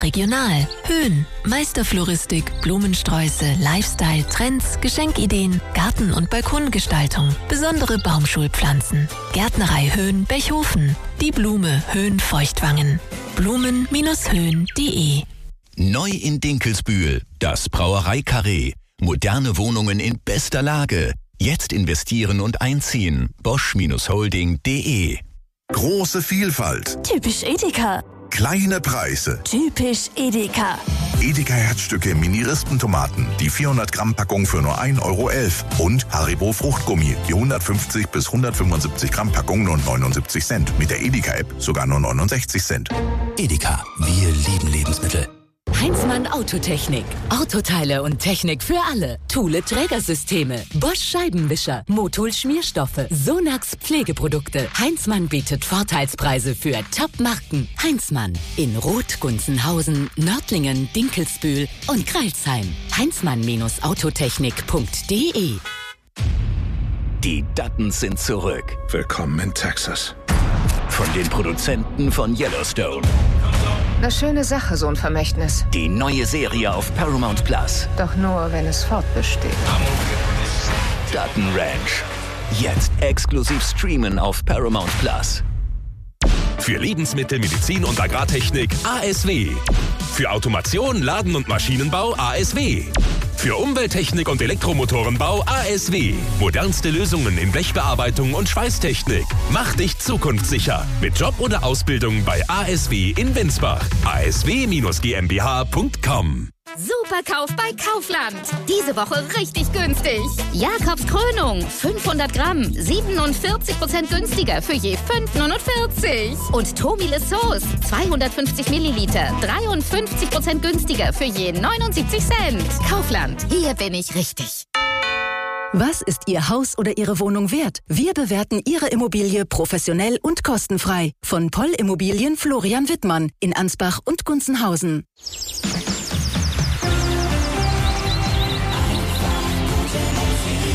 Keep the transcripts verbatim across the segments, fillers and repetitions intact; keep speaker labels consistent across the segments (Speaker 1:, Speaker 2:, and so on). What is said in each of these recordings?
Speaker 1: Regional, Höhen, Meisterfloristik, Blumensträuße, Lifestyle, Trends, Geschenkideen, Garten- und Balkongestaltung, besondere Baumschulpflanzen. Gärtnerei Höhen Bechhofen. Die Blume Höhen Feuchtwangen. Blumen Höhen punkt de.
Speaker 2: Neu in Dinkelsbühl, das Brauerei-Carré. Moderne Wohnungen in bester Lage. Jetzt investieren und einziehen. Bosch Holding punkt de.
Speaker 3: Große Vielfalt.
Speaker 4: Typisch Edeka.
Speaker 3: Kleine Preise.
Speaker 4: Typisch Edeka.
Speaker 3: Edeka Herzstücke Mini-Rispentomaten. Die vierhundert Gramm Packung für nur ein Euro elf. Und Haribo Fruchtgummi. Die hundertfünfzig bis hundertfünfundsiebzig Gramm Packung nur neunundsiebzig Cent. Mit der Edeka-App sogar nur neunundsechzig Cent.
Speaker 5: Edeka. Wir lieben Lebensmittel.
Speaker 6: Heinzmann Autotechnik. Autoteile und Technik für alle. Thule Trägersysteme. Bosch Scheibenwischer. Motul Schmierstoffe. Sonax Pflegeprodukte. Heinzmann bietet Vorteilspreise für Top-Marken. Heinzmann. In Roth, Gunzenhausen, Nördlingen, Dinkelsbühl und Crailsheim. Heinzmann Autotechnik punkt de.
Speaker 2: Die Duttons sind zurück.
Speaker 3: Willkommen in Texas.
Speaker 2: Von den Produzenten von Yellowstone.
Speaker 7: Eine schöne Sache, so ein Vermächtnis.
Speaker 2: Die neue Serie auf Paramount Plus.
Speaker 7: Doch nur, wenn es fortbesteht.
Speaker 2: Dutton Ranch. Jetzt exklusiv streamen auf Paramount Plus.
Speaker 8: Für Lebensmittel, Medizin und Agrartechnik A S W. Für Automation, Laden- und Maschinenbau A S W. Für Umwelttechnik und Elektromotorenbau A S W. Modernste Lösungen in Blechbearbeitung und Schweißtechnik. Mach dich zukunftssicher. Mit Job oder Ausbildung bei A S W in Winsbach. a s w G m b h punkt com.
Speaker 9: Superkauf bei Kaufland. Diese Woche richtig günstig. Jakobs Krönung, fünfhundert Gramm, siebenundvierzig Prozent günstiger für je fünf neunundvierzig. Und Tomile Sauce, zweihundertfünfzig Milliliter, dreiundfünfzig Prozent günstiger für je neunundsiebzig Cent. Kaufland, hier bin ich richtig.
Speaker 10: Was ist Ihr Haus oder Ihre Wohnung wert? Wir bewerten Ihre Immobilie professionell und kostenfrei. Von Poll Immobilien Florian Wittmann in Ansbach und Gunzenhausen.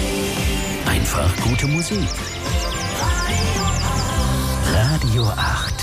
Speaker 5: Einfach gute Musik. Radio acht.